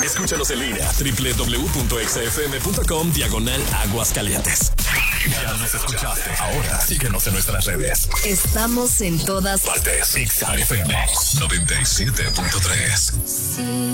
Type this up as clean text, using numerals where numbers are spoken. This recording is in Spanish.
Escúchanos en línea www.xfm.com/Aguascalientes. Ya nos escuchaste. Ahora síguenos en nuestras redes. Estamos en todas partes. XFM 97.3.